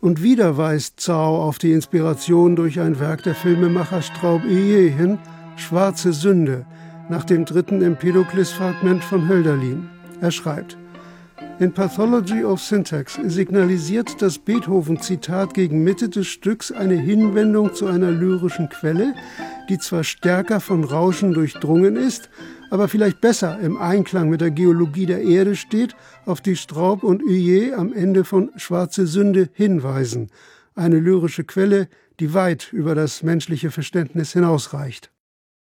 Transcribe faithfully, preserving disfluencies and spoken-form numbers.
Und wieder weist Zhao auf die Inspiration durch ein Werk der Filmemacher Straub Huillet hin, Schwarze Sünde, nach dem dritten Empedokles-Fragment von Hölderlin. Er schreibt: In Pathology of Syntax signalisiert das Beethoven-Zitat gegen Mitte des Stücks eine Hinwendung zu einer lyrischen Quelle, die zwar stärker von Rauschen durchdrungen ist, aber vielleicht besser im Einklang mit der Geologie der Erde steht, auf die Straub und Huillet am Ende von Schwarze Sünde hinweisen. Eine lyrische Quelle, die weit über das menschliche Verständnis hinausreicht.